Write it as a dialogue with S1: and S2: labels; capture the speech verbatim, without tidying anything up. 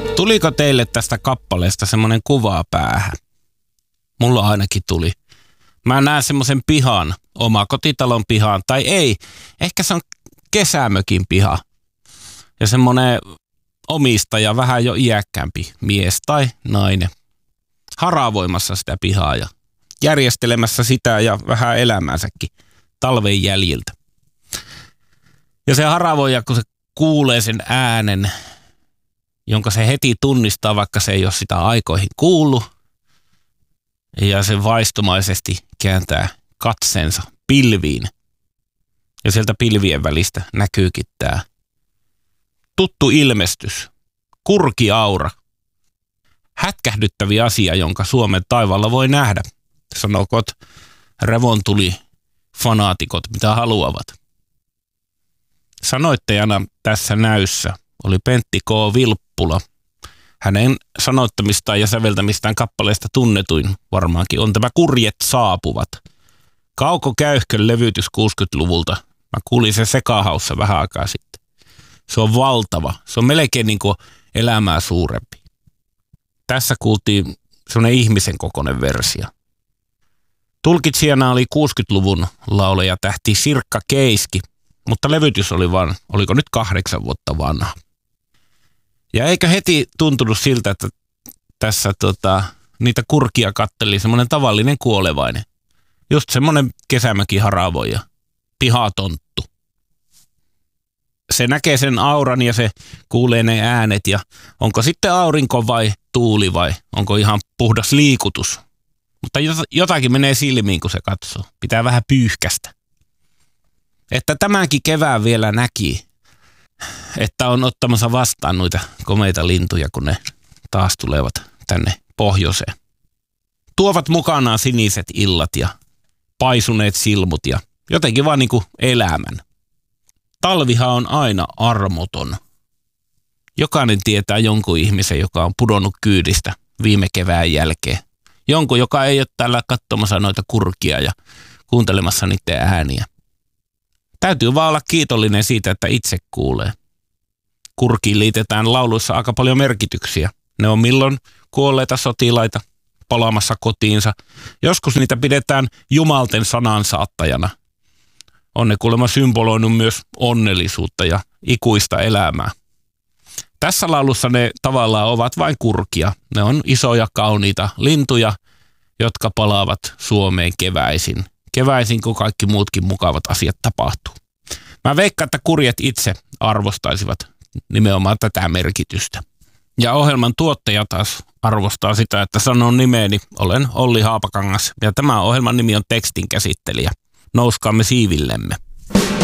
S1: Tuliko teille tästä kappaleesta semmoinen kuva päähän? Mulla ainakin tuli. Mä näen semmoisen pihan, oma kotitalon pihan, tai ei, ehkä se on kesämökin piha. Ja semmoinen omistaja, vähän jo iäkkäämpi mies tai nainen, haravoimassa sitä pihaa ja järjestelemässä sitä ja vähän elämänsäkin talven jäljiltä. Ja se haravoija, kun se kuulee sen äänen, jonka se heti tunnistaa, vaikka se ei ole sitä aikoihin kuullut, ja se vaistomaisesti kääntää katseensa pilviin. Ja sieltä pilvien välistä näkyykin tämä tuttu ilmestys, kurkiaura. Hätkähdyttäviä asia, jonka Suomen taivaalla voi nähdä. Sanokot revontuli fanaatikot, mitä haluavat. Sanoittajana tässä näyssä oli Pentti K. Vilppula. Hänen sanoittamistaan ja säveltämistään kappaleesta tunnetuin varmaankin on tämä Kurjet saapuvat. Kauko Käyhkön levytys kuusikymmentäluvulta. Mä kuulin sen Sekahaussa vähän aikaa sitten. Se on valtava. Se on melkein niin kuin elämää suurempi. Tässä kuultiin semmoinen ihmisen kokoinen versio. Tulkitsijana oli kuusikymmentäluvun laulaja tähti Sirkka Keiski, mutta levytys oli vaan, oliko nyt kahdeksan vuotta vanha. Ja eikö heti tuntunut siltä, että tässä tota, niitä kurkia katteli semmoinen tavallinen kuolevainen. Just semmoinen kesämökin haravoija, pihatonttu. Se näkee sen auran ja se kuulee ne äänet ja onko sitten aurinko vai tuuli vai onko ihan puhdas liikutus. Mutta jotakin menee silmiin, kun se katsoo. Pitää vähän pyyhkästä. Että tämänkin kevään vielä näki, että on ottamassa vastaan noita komeita lintuja, kun ne taas tulevat tänne pohjoiseen. Tuovat mukanaan siniset illat ja paisuneet silmut ja jotenkin vaan niin kuin elämän. Talvihan on aina armoton. Jokainen tietää jonkun ihmisen, joka on pudonnut kyydistä viime kevään jälkeen. Jonkun, joka ei ole täällä katsomassa noita kurkia ja kuuntelemassa niiden ääniä. Täytyy vaan olla kiitollinen siitä, että itse kuulee. Kurkiin liitetään lauluissa aika paljon merkityksiä. Ne on milloin kuolleita sotilaita palaamassa kotiinsa. Joskus niitä pidetään jumalten sanansaattajana. On ne kuulemma symboloinut myös onnellisuutta ja ikuista elämää. Tässä laulussa ne tavallaan ovat vain kurkia. Ne on isoja, kauniita lintuja, jotka palaavat Suomeen keväisin. Keväisin, kun kaikki muutkin mukavat asiat tapahtuu. Mä veikkaan, että kurjet itse arvostaisivat nimenomaan tätä merkitystä. Ja ohjelman tuottaja taas arvostaa sitä, että sanon nimeeni. Olen Olli Haapakangas ja tämä ohjelman nimi on Tekstin käsittelijä. Nouskaamme siivillemme.